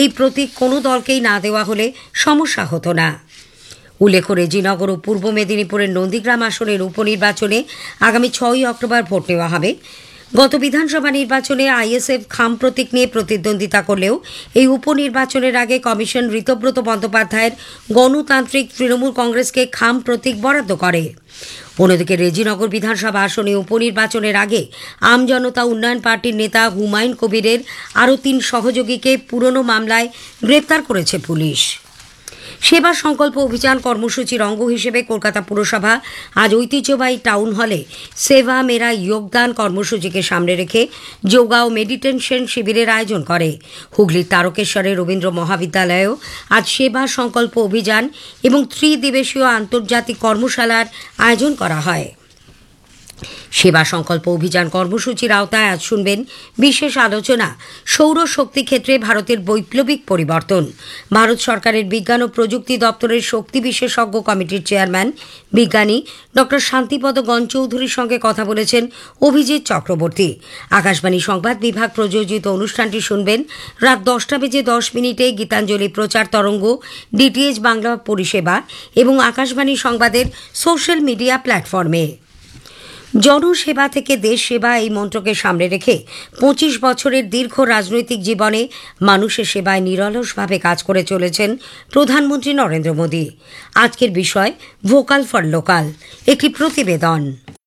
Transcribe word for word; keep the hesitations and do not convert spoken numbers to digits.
এই প্রতীক কোনো দলকেই না দেওয়া হলে সমস্যা হতো না। উল্লেখ্য, রেজিনগর ও পূর্ব মেদিনীপুরের নন্দীগ্রাম আসনের উপনির্বাচনে আগামী ছয়ই অক্টোবর ভোট নেওয়া হবে। গত বিধানসভা নির্বাচনে আইএসএফ খাম প্রতীক নিয়ে প্রতিদ্বন্দ্বিতা করলেও এই উপনির্বাচনের আগে কমিশন ঋতব্রত বন্দ্যোপাধ্যায়ের গণতান্ত্রিক তৃণমূল কংগ্রেসকে খাম প্রতীক বরাদ্দ করে। অন্যদিকে রেজিনগর বিধানসভা আসনে উপনির্বাচনের আগে আমজনতা উন্নয়ন পার্টির নেতা হুমায়ুন কবিরের আরও তিন সহযোগীকে পুরনো মামলায় গ্রেপ্তার করেছে পুলিশ। সেবা সংকল্প অভিযান কর্মসূচির অঙ্গ হিসেবে কলকাতা পুরসভা আজ ঐতিহ্যবাহী টাউন হলে সেবা মেরা যোগদান কর্মসূচিকে সামনে রেখে যোগা ও মেডিটেশন শিবিরের আয়োজন করে। হুগলির তারকেশ্বরের রবীন্দ্র মহাবিদ্যালয়েও আজ সেবা সংকল্প অভিযান এবং ত্রিদিবসীয় আন্তর্জাতিক কর্মশালার আয়োজন করা হয়। সেবা সংকল্প অভিযান কর্মসূচির আওতায় আজ শুনবেন বিশেষ আলোচনা সৌরশক্তি ক্ষেত্রে ভারতের বৈপ্লবিক পরিবর্তন। ভারত সরকারের বিজ্ঞান ও প্রযুক্তি দপ্তরের শক্তি বিশেষজ্ঞ কমিটির চেয়ারম্যান বিজ্ঞানী ডক্টর শান্তিপদ গণচৌধুরীর সঙ্গে কথা বলেছেন অভিজিৎ চক্রবর্তী। আকাশবাণী সংবাদ বিভাগ প্রযোজিত অনুষ্ঠানটি শুনবেন রাত দশটা বেজে দশ মিনিটে গীতাঞ্জলি প্রচার তরঙ্গ, ডিটিএইচ বাংলা পরিষেবা এবং আকাশবাণী সংবাদের সোশ্যাল মিডিয়া প্ল্যাটফর্মে। জনসেবা থেকে দেশ সেবা এই মন্ত্রকে সামনে রেখে পঁচিশ বছরের দীর্ঘ রাজনৈতিক জীবনে মানুষের সেবায় নিরলসভাবে কাজ করে চলেছেন প্রধানমন্ত্রী নরেন্দ্র মোদী। আজকের বিষয় ভোকাল ফর লোকাল, একটি প্রতিবেদন।